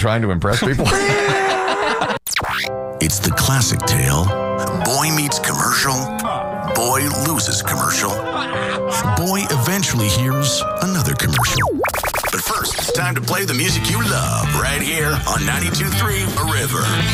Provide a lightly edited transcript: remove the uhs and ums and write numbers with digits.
trying to impress people? It's the classic tale. Boy meets commercial. Boy loses commercial. Boy eventually hears another commercial. But first, it's time to play the music you love right here on 92.3 A River.